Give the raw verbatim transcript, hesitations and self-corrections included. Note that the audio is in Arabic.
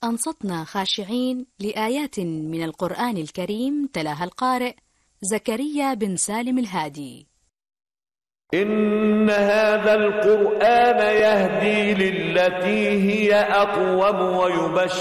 أنصتنا خاشعين لآيات من القرآن الكريم تلاها القارئ زكريا بن سالم الهادي. إن هذا القرآن يهدي للتي هي أقوم ويبشر